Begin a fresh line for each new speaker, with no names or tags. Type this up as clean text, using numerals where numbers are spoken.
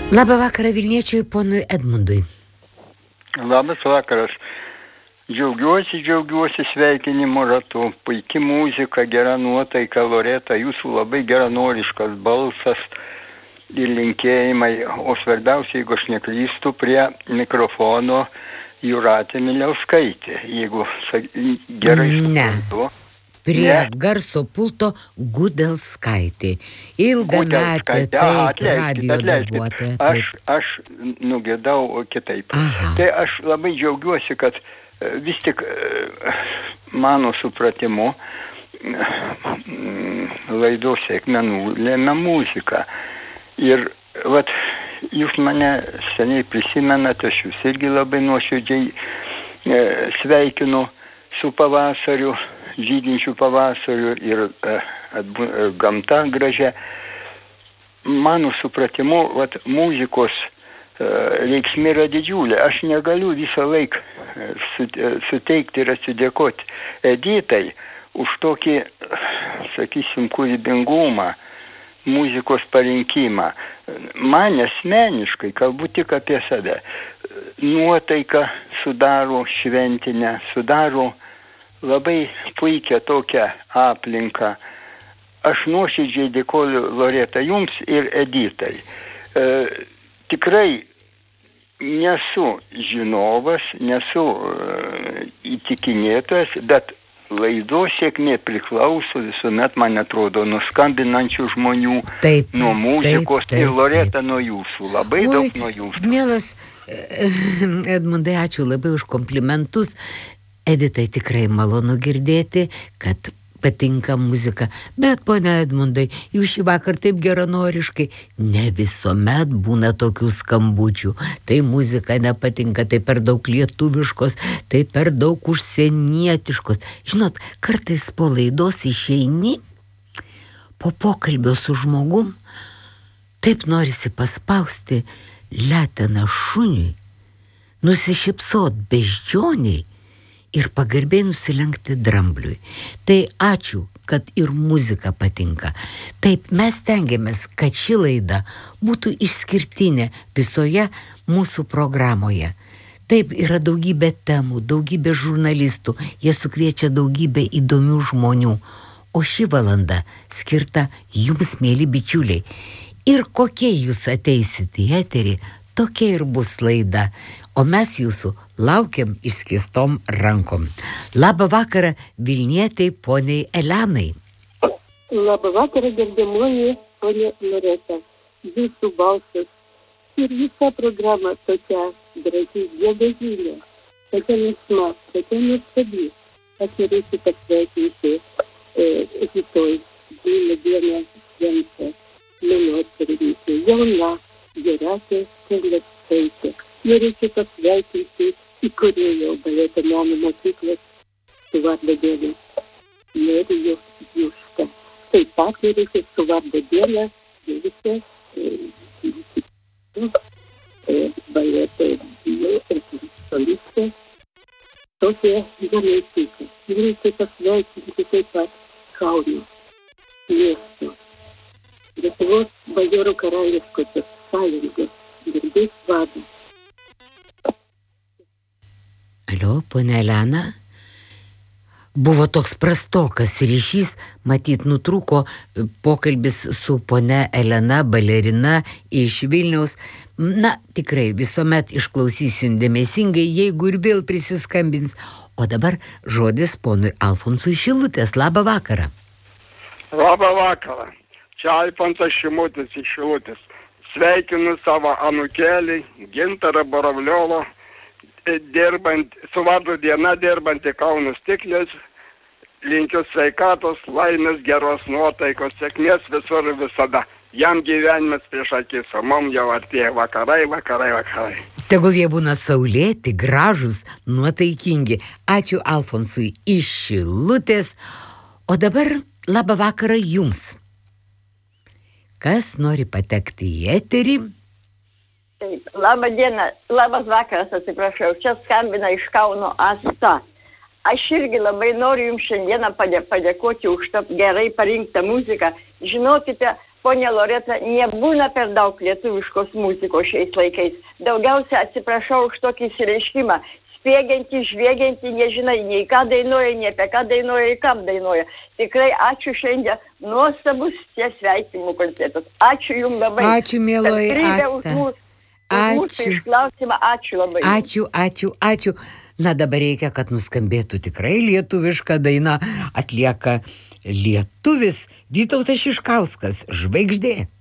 Labą vakarą Vilniečiui ponui Edmundui.
Labas vakaras. Džiaugiuosi sveikinimo ratu. Puiki muzika, gera nuotaika, Loreta, jūsų labai geranoriškas balsas ir linkėjimai. O svarbiausia, jeigu aš neklystu, prie mikrofono Jūratė Miliauskaitė. Jeigu gerai suprantu.
Prie garso pulto Gudelskaitė. Ilgametė, taip, radijo darbuotoja.
Aš nugėdau kitaip. Aha. Tai aš labai džiaugiuosi, kad vis tik mano supratimu laidos sėkmę nulėmė muzika. Ir vat, jūs mane seniai prisimenate, aš jūs irgi labai nuoširdžiai sveikinu su pavasariu, žydinčių pavasariu ir gamta gražia. Mano supratimu, vat, muzikos reikšmė yra didžiulė. Aš negaliu visą laiką suteikti ir atsidėkoti Editai už tokį, sakysim, kūrybingumą, muzikos parinkimą. Man asmeniškai, kalbu tik apie save, nuotaika sudaro šventinę, sudaro labai puikią tokią aplinką. Aš nuoširdžiai dėkoju, Loreta, jums ir Editai. Tikrai nesu žinovas, nesu įtikinėtojas, bet laidos sėkmė priklauso visuomet, man atrodo, nuo skambinančių žmonių, taip, nuo muzikos, taip, ir Loreta nuo jūsų, labai daug nuo jūsų.
Mielas Edmundai, ačiū labai už komplimentus. Editai, tikrai malonu girdėti, kad patinka muzika. Bet, ponia Edmundai, jūs šį vakar taip geranoriškai, ne visuomet būna tokių skambučių. Tai muzika nepatinka, tai per daug lietuviškos, tai per daug užsienietiškos. Žinot, kartais po laidos išeini, po pokalbio su žmogum, taip norisi paspausti leteną šuniui, nusišypsot beždžioniai ir pagarbiai nusilenkti drambliui. Tai ačiū, kad ir muzika patinka. Taip, mes stengiamės, kad ši laida būtų išskirtinė visoje mūsų programoje. Taip, yra daugybė temų, daugybė žurnalistų, jie sukviečia daugybę įdomių žmonių. O ši valanda skirta jums, mėly bičiuliai. Ir kokie jūs ateisit į eterį, tokia ir bus laida. O mes jūsų laukiam išskėstom rankom. Labą vakarą Vilnietei poniai Elenai.
Labą vakarą gerbiamoji ponė Loreta. Jūsų balsas ir visa programa tokia graži, gėdažylė, tokia linksma, tokia nuostabi. Aš norėčiau pasveikinti rytoj 2 dieną šventę menotyrininkė jauna Jūratė Miliauskaitė. Norėčiau pasveikinti įkūrėjo baleto meno mokyklos su vardo diena Nerijų Juštą. Taip pat norėčiau su vardo diena buvusią baleto ir solistę Sofiją Žemaitytę. Norėčiau pasveikinti taip pat Kauno miesto Lietuvos bajorų karališkosios sąjungos garbės vadą.
Alio, ponia Elena, buvo toks prastokas ryšys, matyt, nutrūko pokalbis su ponia Elena, balerina iš Vilniaus. Na, tikrai visuomet išklausysim dėmesingai, jeigu ir vėl prisiskambins. O dabar žodis ponui Alfonsui Šilutės. Labą vakarą.
Labą vakarą. Čia Alfonsas Šimutis iš Šilutės. Sveikinu savo anūkelį, Gintarą Borovliovą, su vardo diena dirbantį Kauno Stiklės. Linkiu sveikatos, laimės, geros nuotaikos, sėkmės visur ir visada. Jam gyvenimas prieš akis, o mum jau artėja vakarai.
Tegul jie būna saulėti, gražus, nuotaikingi. Ačiū Alfonsui iš Šilutės. O dabar labą vakarą jums. Kas nori patekti į eterį?
Taip, labą dieną, labas vakaras, atsiprašau, čia skambina iš Kauno Asta. Aš irgi labai noriu jums šiandieną padėkoti už tą gerai parinktą muziką. Žinokite, ponia Loreta, nebūna per daug lietuviškos muzikos šiais laikais. Daugiausia atsiprašau už tokį įsireiškimą. Spiegianti, žviegianti, nežinai, nei ką dainuoja, nei apie ką dainuoja, ir kam dainuoja. Tikrai ačiū šiandien. Nuostabus tie sveikinimų koncertas. Ačiū jums labai.
Ačiū, mieloji Asta.
Ačiū. Išklausimą, ačiū labai.
Ačiū. Na, dabar reikia, kad nuskambėtų tikrai lietuviška daina. Atlieka lietuvis Vytautas Šiškauskas, Žvaigždė.